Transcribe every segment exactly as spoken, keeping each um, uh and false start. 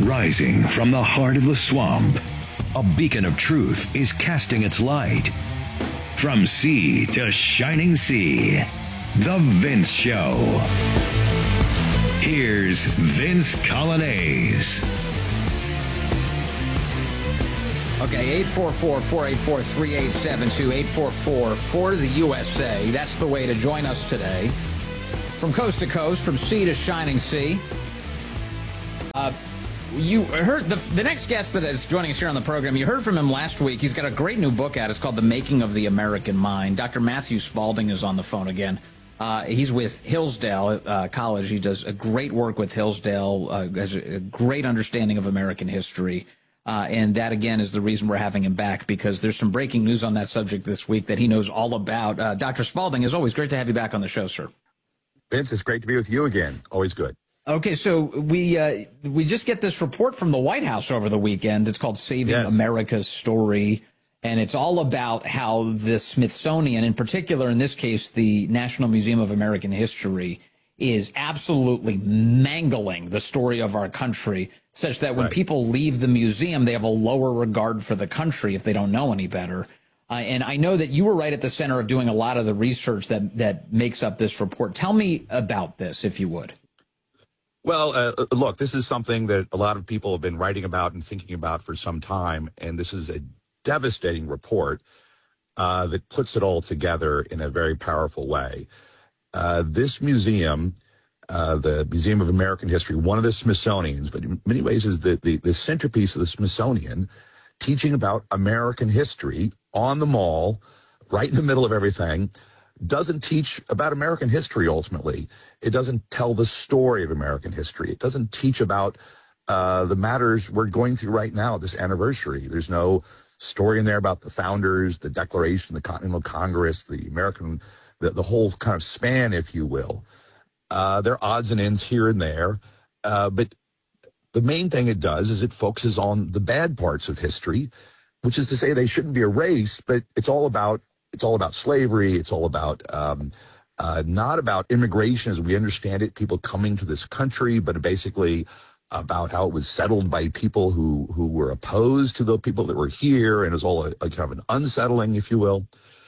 Rising from the heart of the swamp, a beacon of truth is casting its light. From sea to shining sea, The Vince Show. Here's Vince Coglianese. Okay, eight four four, four eight four, three eight seven two, eight four four, four the U S A. That's the way to join us today. From coast to coast, from sea to shining sea. Uh, you heard the, the next guest that is joining us here on the program, you heard from him last week. He's got a great new book out. It's called The Making of the American Mind. Doctor Matthew Spalding is on the phone again. Uh, he's with Hillsdale uh, College. He does a great work with Hillsdale, uh, has a great understanding of American history. Uh, and that, again, is the reason we're having him back, because there's some breaking news on that subject this week that he knows all about. Uh, Doctor Spalding, as always, great to have you back on the show, sir. Vince, it's great to be with you again. Always good. Okay, so we uh, we just get this report from the White House over the weekend. It's called Saving Yes. America's Story, and it's all about how the Smithsonian, in particular, in this case, the National Museum of American History, is absolutely mangling the story of our country, such that when Right. people leave the museum, they have a lower regard for the country if they don't know any better. Uh, and I know that you were right at the center of doing a lot of the research that, that makes up this report. Tell me about this, if you would. Well, uh, look, this is something that a lot of people have been writing about and thinking about for some time, and this is a devastating report uh, that puts it all together in a very powerful way. Uh, this museum, uh, the Museum of American History, one of the Smithsonian's, but in many ways is the, the, the centerpiece of the Smithsonian, teaching about American history on the mall, right in the middle of everything, doesn't teach about American history ultimately. It doesn't tell the story of American history. It doesn't teach about uh, the matters we're going through right now, this anniversary. There's no story in there about the founders, the Declaration, the Continental Congress, the American, the, the whole kind of span, if you will. Uh, there are odds and ends here and there, uh, but the main thing it does is it focuses on the bad parts of history, which is to say they shouldn't be erased, but it's all about it's all about slavery. It's all about um, uh, not about immigration as we understand it, people coming to this country, but basically about how it was settled by people who who were opposed to the people that were here, and it was all a, a kind of an unsettling, if you will.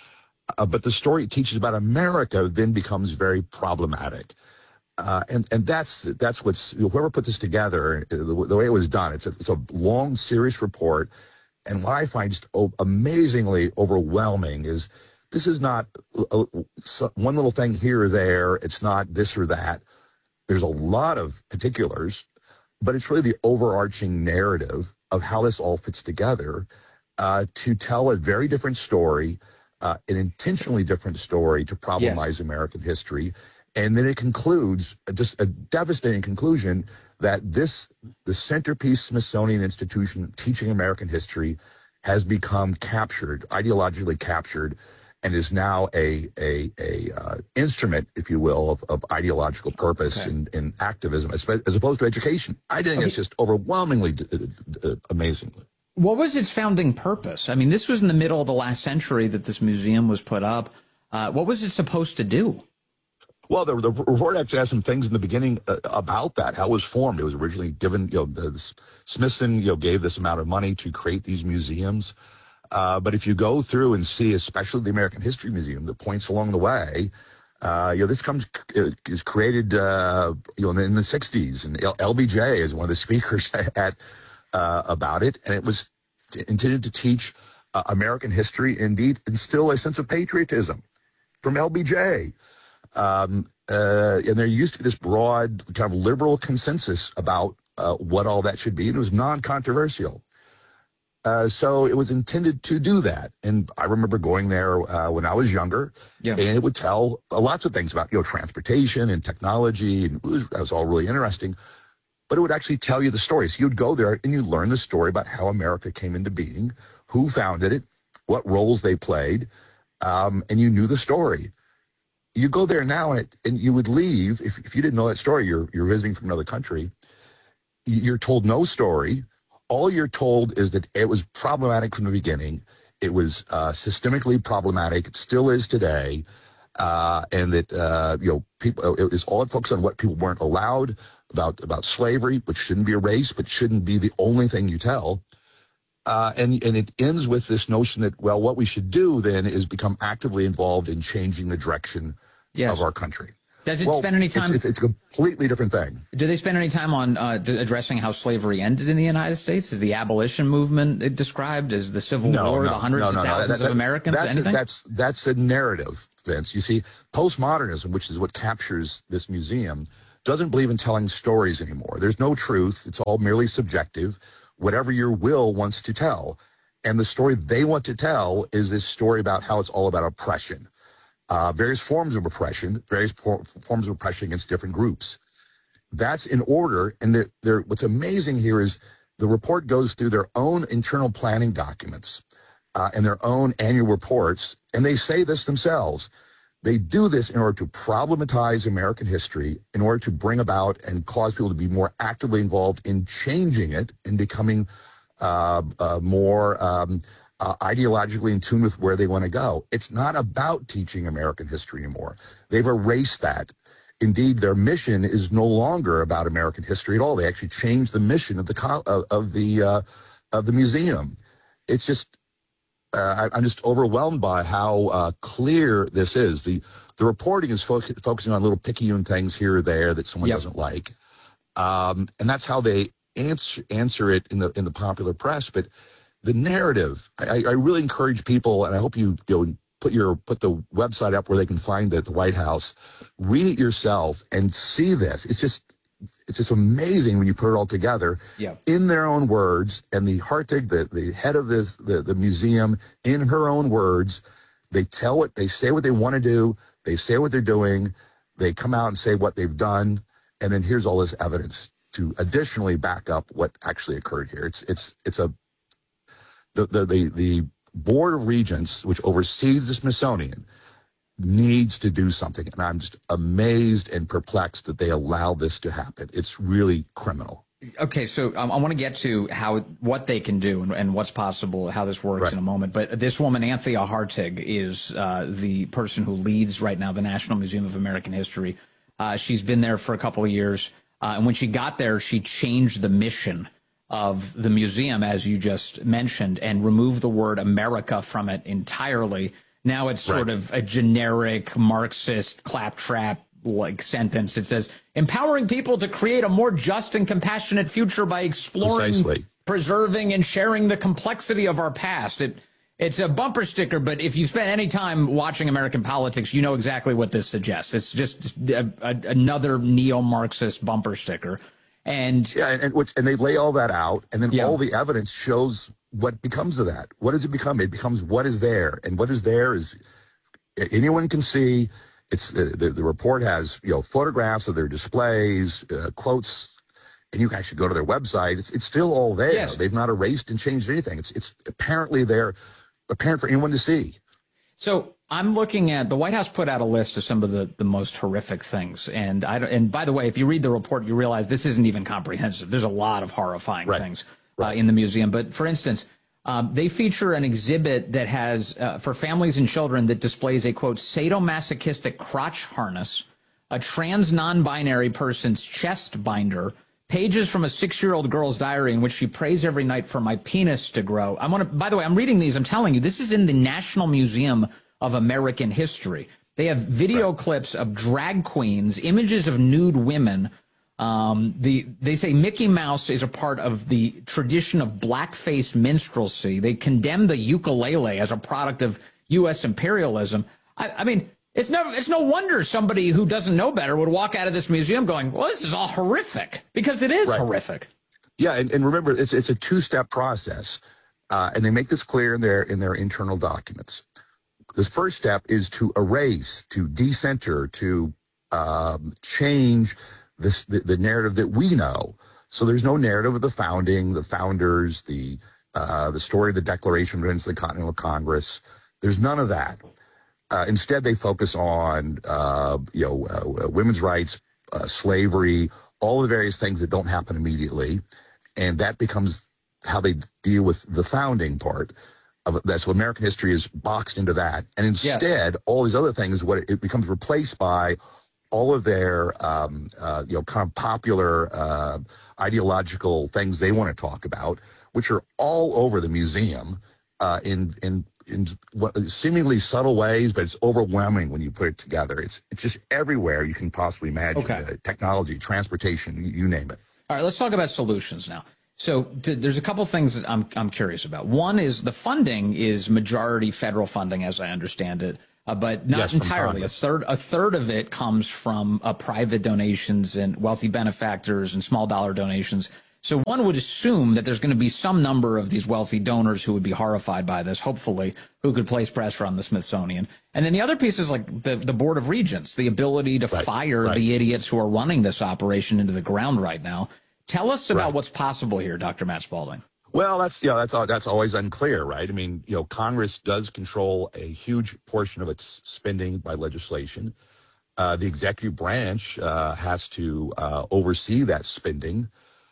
Uh, but the story it teaches about America then becomes very problematic. Uh, and, and that's that's what's, whoever put this together, the, the way it was done, it's a, it's a long, serious report. And what I find just oh, amazingly overwhelming is this is not a, a, one little thing here or there. It's not this or that. There's a lot of particulars, but it's really the overarching narrative of how this all fits together uh, to tell a very different story, uh, an intentionally different story to problemize yes. American history. And then it concludes, just a devastating conclusion, that this, the centerpiece Smithsonian Institution teaching American history has become captured, ideologically captured, and is now a a, a uh, instrument, if you will, of, of ideological purpose okay. and, and activism, as, as opposed to education. I think okay. it's just overwhelmingly d- d- d- amazing. What was its founding purpose? I mean, this was in the middle of the last century that this museum was put up. Uh, what was it supposed to do? Well, the, the report actually has some things in the beginning uh, about that, how it was formed. It was originally given, you know, the, the Smithson, you know, gave this amount of money to create these museums. Uh, but if you go through and see, especially the American History Museum, the points along the way, uh, you know, this comes uh, is created, uh, you know, in the, in the sixties, and L- LBJ is one of the speakers at uh, about it, and it was t- intended to teach uh, American history, indeed, instill a sense of patriotism from L B J. Um, uh, and there used to be this broad kind of liberal consensus about uh, what all that should be, and it was non-controversial. Uh, so it was intended to do that. And I remember going there uh, when I was younger, yeah. and it would tell uh, lots of things about, you know, transportation and technology, and it was, that was all really interesting. But it would actually tell you the story. So you'd go there and you learn the story about how America came into being, who founded it, what roles they played, um, and you knew the story. You go there now and, it, and you would leave, if, if you didn't know that story, you're, you're visiting from another country, you're told no story. All you're told is that it was problematic from the beginning. It was uh, systemically problematic. It still is today. Uh, and that, uh, you know, people, it was all focused on what people weren't allowed, about about slavery, which shouldn't be erased, but shouldn't be the only thing you tell. Uh, and, and it ends with this notion that, well, what we should do then is become actively involved in changing the direction yes. of our country. Does it well, spend any time? It's, it's, it's a completely different thing. Do they spend any time on uh, addressing how slavery ended in the United States? Is the abolition movement described as the Civil no, War, no, the hundreds no, no, of thousands no. That, that, of Americans? That's anything? A, that's that's a narrative, Vince. You see, postmodernism, which is what captures this museum, doesn't believe in telling stories anymore. There's no truth. It's all merely subjective, whatever your will wants to tell. And the story they want to tell is this story about how it's all about oppression. Uh, various forms of oppression, various por- forms of oppression against different groups. That's in order, and they're, they're, what's amazing here is the report goes through their own internal planning documents uh, and their own annual reports, and they say this themselves. They do this in order to problematize American history, in order to bring about and cause people to be more actively involved in changing it and becoming uh, uh, more um, Uh, ideologically in tune with where they want to go. It's not about teaching American history anymore. They've erased that. Indeed, their mission is no longer about American history at all. They actually changed the mission of the co- of, of the uh, of the museum. It's just uh, I, I'm just overwhelmed by how uh, clear this is. The the reporting is fo- focusing on little picayune things here or there that someone yep. doesn't like, um, and that's how they answer answer it in the in the popular press. But the narrative, I, I really encourage people, and I hope you, you know, put your put the website up where they can find it at the White House. Read it yourself and see this. It's just it's just amazing when you put it all together yeah. in their own words. And the Hartig, the, the head of this the, the museum, in her own words, they tell what they say what they want to do. They say what they're doing. They come out and say what they've done. And then here's all this evidence to additionally back up what actually occurred here. It's it's it's a The, the, the, the Board of Regents, which oversees the Smithsonian, needs to do something. And I'm just amazed and perplexed that they allow this to happen. It's really criminal. Okay, so um, I want to get to how what they can do and, and what's possible, how this works right. in a moment. But this woman, Anthea Hartig, is uh, the person who leads right now the National Museum of American History. Uh, she's been there for a couple of years. Uh, and when she got there, she changed the mission of the museum, as you just mentioned, and remove the word America from it entirely. Now it's sort right. of a generic Marxist claptrap like sentence. It says, empowering people to create a more just and compassionate future by exploring, Precisely. preserving, and sharing the complexity of our past. It It's a bumper sticker, but if you spend any time watching American politics, you know exactly what this suggests. It's just a, a, another neo-Marxist bumper sticker. And yeah, and, and, which, and they lay all that out, and then yeah. all the evidence shows what becomes of that. What does it become? It becomes what is there, and what is there is anyone can see. It's the, the, the report has you know photographs of their displays, uh, quotes, and you guys should go to their website. It's it's still all there. Yes. They've not erased and changed anything. It's it's apparently there, apparent for anyone to see. So I'm looking at the White House put out a list of some of the, the most horrific things. And I and by the way, if you read the report, you realize this isn't even comprehensive. There's a lot of horrifying right. things uh, right. in the museum. But for instance, um, they feature an exhibit that has uh, for families and children that displays a, quote, sadomasochistic crotch harness, a trans non-binary person's chest binder, pages from a six-year-old girl's diary in which she prays every night for my penis to grow. I want to, by the way, I'm reading these. I'm telling you, this is in the National Museum of American History. They have video right. clips of drag queens, images of nude women. Um, the they say Mickey Mouse is a part of the tradition of blackface minstrelsy. They condemn the ukulele as a product of U S imperialism. I, I mean, it's no it's no wonder somebody who doesn't know better would walk out of this museum going, "Well, this is all horrific," because it is right. horrific. Yeah, and, and remember, it's it's a two-step process, uh, and they make this clear in their in their internal documents. This first step is to erase, to decenter, to um, change this, the, the narrative that we know. So there's no narrative of the founding, the founders, the uh, the story of the Declaration of Independence of the Continental Congress. There's none of that. Uh, instead, they focus on uh, you know uh, women's rights, uh, slavery, all the various things that don't happen immediately, and that becomes how they deal with the founding part. Of that, so American history is boxed into that, and instead, yeah. all these other things, what it, it becomes replaced by all of their um, uh, you know kind of popular uh, ideological things they want to talk about, which are all over the museum uh, in in in what, seemingly subtle ways, but it's overwhelming when you put it together. It's it's just everywhere you can possibly imagine. Okay. Uh, technology, transportation, you, you name it. All right, let's talk about solutions now. So t- there's a couple things that I'm I'm curious about. One is the funding is majority federal funding, as I understand it, uh, but not Yes, entirely. A third a third of it comes from uh, private donations and wealthy benefactors and small dollar donations. So one would assume that there's going to be some number of these wealthy donors who would be horrified by this, hopefully, who could place pressure on the Smithsonian. And then the other piece is like the, the Board of Regents, the ability to Right, fire right. the idiots who are running this operation into the ground right now. Tell us about Right. what's possible here, Doctor Matt Spaulding. Well, that's yeah, that's al- that's always unclear, right? I mean, you know, Congress does control a huge portion of its spending by legislation. Uh, the executive branch uh, has to uh, oversee that spending.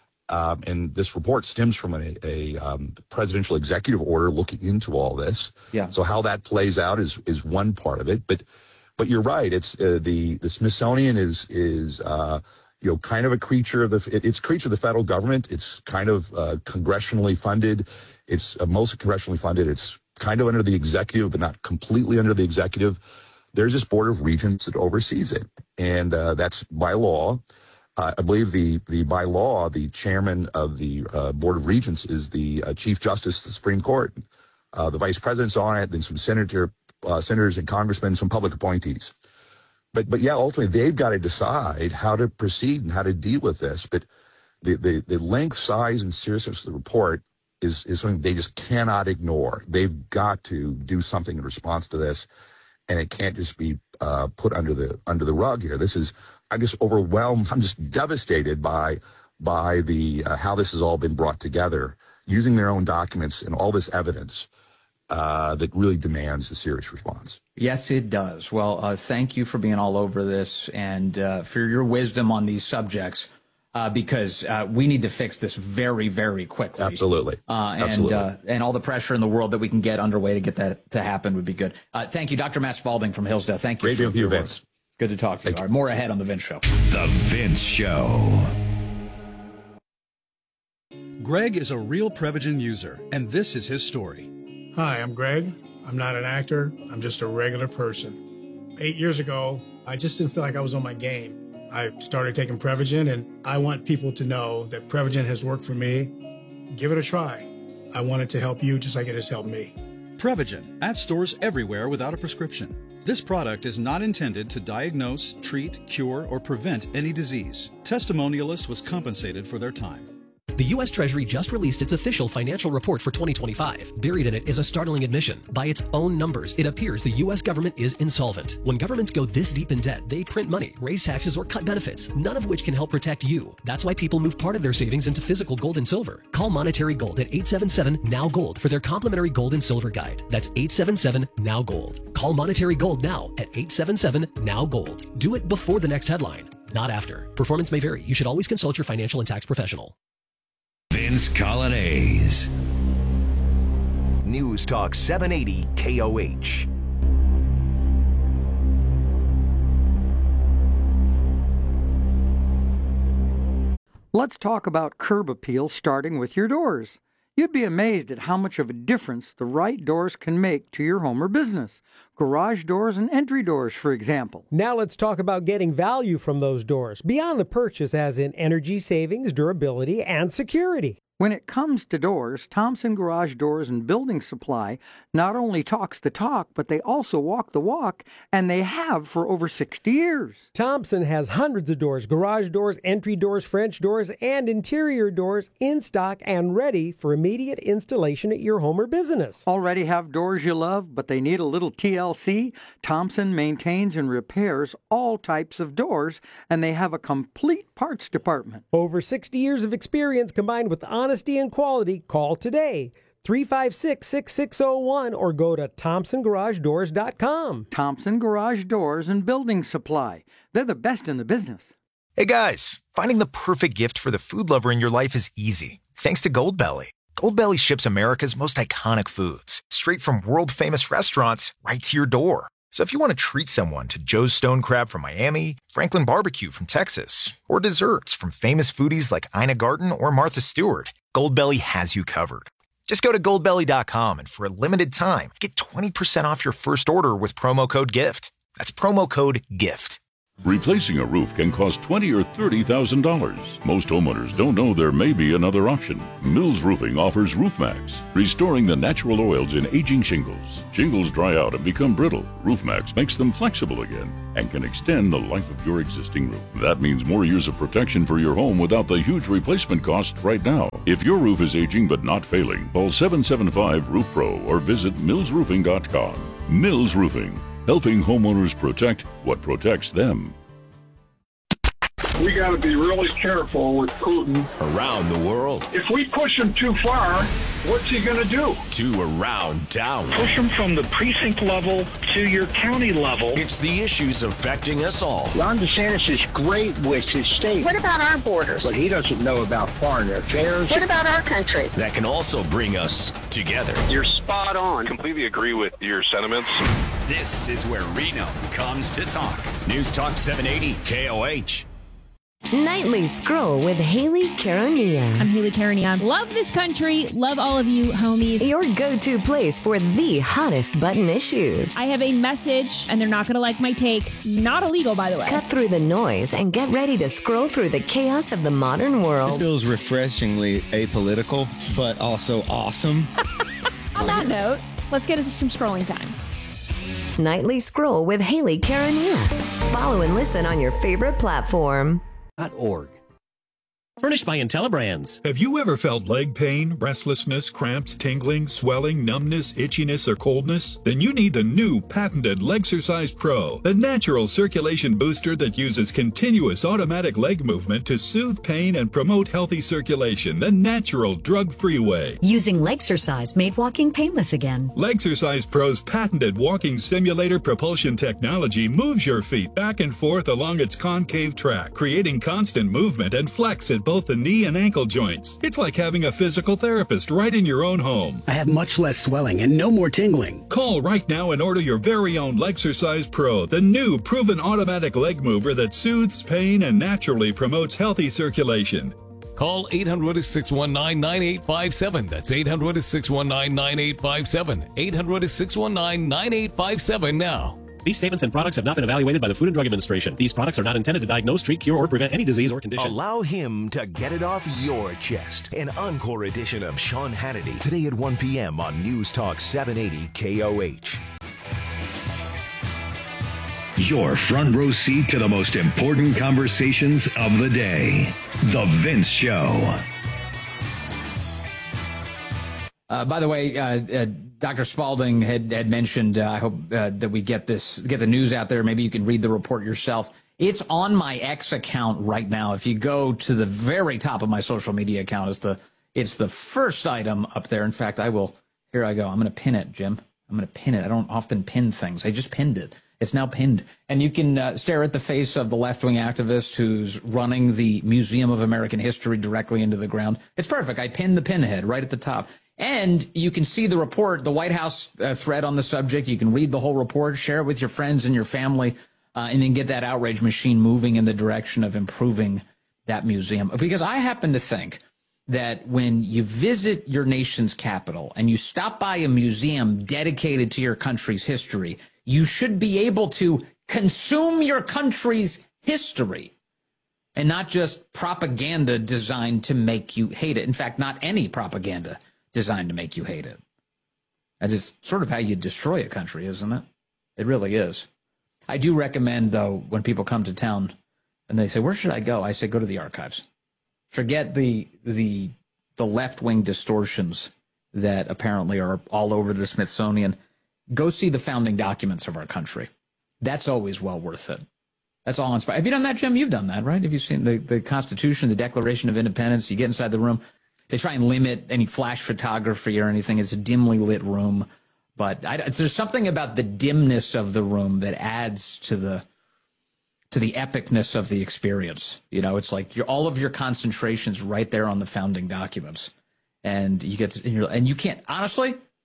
Um, and this report stems from a, a um, presidential executive order looking into all this. Yeah. So how that plays out is is one part of it. But but you're right. It's uh, the the Smithsonian is is uh, you know kind of a creature of the it, it's a creature of the federal government. It's kind of uh, congressionally funded. It's uh, mostly congressionally funded. It's kind of under the executive, but not completely under the executive. There's this Board of Regents that oversees it, and uh, that's by law. Uh, I believe the, the by law, the chairman of the uh, Board of Regents is the uh, Chief Justice of the Supreme Court. Uh, the vice president's on it, then some senator, uh, senators and congressmen, some public appointees. But but yeah, ultimately they've got to decide how to proceed and how to deal with this. But the the, the length, size, and seriousness of the report is is something they just cannot ignore. They've got to do something in response to this, and it can't just be uh, put under the under the rug here. This is I'm just overwhelmed. I'm just devastated by by the uh, how this has all been brought together, using their own documents and all this evidence uh, that really demands a serious response. Yes, it does. Well, uh, thank you for being all over this and uh, for your wisdom on these subjects, uh, because uh, we need to fix this very, very quickly. Absolutely. Uh, and Absolutely. Uh, and all the pressure in the world that we can get underway to get that to happen would be good. Uh, thank you, Doctor Matt Spaulding from Hillsdale. Thank you. Great for, being with for you, your work. Vince. Good to talk to you. Thank All right, more ahead on The Vince Show. The Vince Show. Greg is a real Prevagen user, and this is his story. Hi, I'm Greg. I'm not an actor. I'm just a regular person. Eight years ago, I just didn't feel like I was on my game. I started taking Prevagen, and I want people to know that Prevagen has worked for me. Give it a try. I want it to help you just like it has helped me. Prevagen, at stores everywhere without a prescription. This product is not intended to diagnose, treat, cure, or prevent any disease. Testimonialist was compensated for their time. The U S Treasury just released its official financial report for twenty twenty-five. Buried in it is a startling admission. By its own numbers, it appears the U S government is insolvent. When governments go this deep in debt, they print money, raise taxes, or cut benefits, none of which can help protect you. That's why people move part of their savings into physical gold and silver. Call Monetary Gold at eight seven seven, N O W Gold for their complimentary gold and silver guide. That's eight seven seven, N O W Gold. Call Monetary Gold now at eight seven seven, N O W Gold. Do it before the next headline, not after. Performance may vary. You should always consult your financial and tax professional. Vince Colonnese. News Talk seven eighty K O H. Let's talk about curb appeal, starting with your doors. You'd be amazed at how much of a difference the right doors can make to your home or business. Garage doors and entry doors, for example. Now let's talk about getting value from those doors, beyond the purchase as in energy savings, durability, and security. When it comes to doors, Thompson Garage Doors and Building Supply not only talks the talk, but they also walk the walk, and they have for over sixty years. Thompson has hundreds of doors, garage doors, entry doors, French doors, and interior doors in stock and ready for immediate installation at your home or business. Already have doors you love, but they need a little T L C? Thompson maintains and repairs all types of doors, and they have a complete parts department. Over sixty years of experience combined with honesty and quality. Call today, three five six, six six zero one, or go to thompson garage doors dot com. Thompson Garage Doors and Building Supply. They're the best in the business. Hey guys, finding the perfect gift for the food lover in your life is easy. Thanks to Goldbelly. Goldbelly ships America's most iconic foods straight from world-famous restaurants right to your door. So if you want to treat someone to Joe's Stone Crab from Miami, Franklin Barbecue from Texas, or desserts from famous foodies like Ina Garten or Martha Stewart, Goldbelly has you covered. Just go to goldbelly dot com and for a limited time, get twenty percent off your first order with promo code GIFT. That's promo code GIFT. Replacing a roof can cost twenty thousand dollars or thirty thousand dollars. Most homeowners don't know there may be another option. Mills Roofing offers RoofMax, restoring the natural oils in aging shingles. Shingles dry out and become brittle. RoofMax makes them flexible again and can extend the life of your existing roof. That means more years of protection for your home without the huge replacement cost right now. If your roof is aging but not failing, call seven seven five roof pro or visit mills roofing dot com. Mills Roofing, helping homeowners protect what protects them. We got to be really careful with Putin. Around the world. If we push him too far, what's he going to do? To around town. Push him from the precinct level to your county level. It's the issues affecting us all. Ron DeSantis is great with his state. What about our borders? But he doesn't know about foreign affairs. What about our country? That can also bring us together. You're spot on. Completely agree with your sentiments. This is where Reno comes to talk. News Talk seven eighty K O H. Nightly Scroll with Haley Carania. I'm Haley Carania. Love this country. Love all of you, homies. Your go-to place for the hottest button issues. I have a message, and they're not going to like my take. Not illegal, by the way. Cut through the noise and get ready to scroll through the chaos of the modern world. This feels refreshingly apolitical, but also awesome. On that note, let's get into some scrolling time. Nightly Scroll with Haley Carania. Follow and listen on your favorite platform. Org. Furnished by IntelliBrands. Have you ever felt leg pain, restlessness, cramps, tingling, swelling, numbness, itchiness, or coldness? Then you need the new patented Legsercise Pro, the natural circulation booster that uses continuous automatic leg movement to soothe pain and promote healthy circulation the natural, drug-free way. Using Legsercise made walking painless again. Legsercise Pro's patented walking simulator propulsion technology moves your feet back and forth along its concave track, creating constant movement and flex at both the knee and ankle joints. It's like having a physical therapist right in your own home. I have much less swelling and no more tingling. Call right now and order your very own Legsercise Pro, the new proven automatic leg mover that soothes pain and naturally promotes healthy circulation. Call eight hundred, six one nine, nine eight five seven. That's eight hundred, six one nine, nine eight five seven. eight hundred, six one nine, nine eight five seven now. These statements and products have not been evaluated by the Food and Drug Administration. These products are not intended to diagnose, treat, cure, or prevent any disease or condition. Allow him to get it off your chest. An encore edition of Sean Hannity. Today at one p.m. on News Talk seven eighty K O H. Your front row seat to the most important conversations of the day. The Vince Show. Uh, by the way, uh, uh, Doctor Spalding had, had mentioned, uh, I hope uh, that we get this, get the news out there. Maybe you can read the report yourself. It's on my X account right now. If you go to the very top of my social media account, it's the, it's the first item up there. In fact, I will, here I go. I'm going to pin it, Jim. I'm going to pin it. I don't often pin things. I just pinned it. It's now pinned. And you can uh, stare at the face of the left-wing activist who's running the Museum of American History directly into the ground. It's perfect. I pinned the pinhead right at the top. And you can see the report, the White House uh, thread on the subject. You can read the whole report, share it with your friends and your family, uh, and then get that outrage machine moving in the direction of improving that museum. Because I happen to think that when you visit your nation's capital and you stop by a museum dedicated to your country's history, you should be able to consume your country's history and not just propaganda designed to make you hate it. In fact, not any propaganda designed to make you hate it. That is sort of how you destroy a country, isn't it? It really is. I do recommend, though, when people come to town and they say, where should I go? I say, go to the archives. Forget the the the left-wing distortions that apparently are all over the Smithsonian. Go see the founding documents of our country. That's always well worth it. That's all inspiring. Have you done that, Jim? You've done that, right? Have you seen the, the Constitution, the Declaration of Independence? You get inside the room. They try and limit any flash photography or anything. It's a dimly lit room. But I, there's something about the dimness of the room that adds to the to the epicness of the experience. You know, it's like you're, all of your concentration's right there on the founding documents. And you get to, and, you're, and you can't, honestly,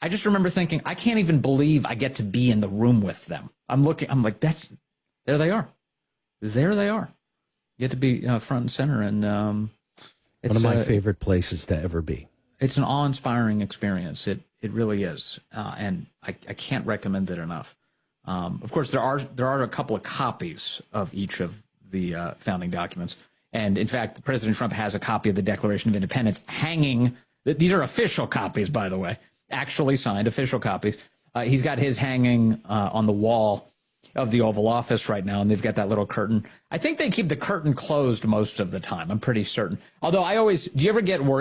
I just remember thinking, I can't even believe I get to be in the room with them. I'm looking, I'm like, that's, there they are. There they are. You get to be uh, front and center. And um, it's one of my uh, favorite places to ever be. It's an awe-inspiring experience. It it really is. Uh, and I, I can't recommend it enough. Um, of course, there are there are a couple of copies of each of the uh, founding documents. And in fact, President Trump has a copy of the Declaration of Independence hanging. These are official copies, by the way, actually signed, official copies. Uh, he's got his hanging uh, on the wall of the Oval Office right now, and they've got that little curtain. I think they keep the curtain closed most of the time. I'm pretty certain. Although I always, do you ever get worried?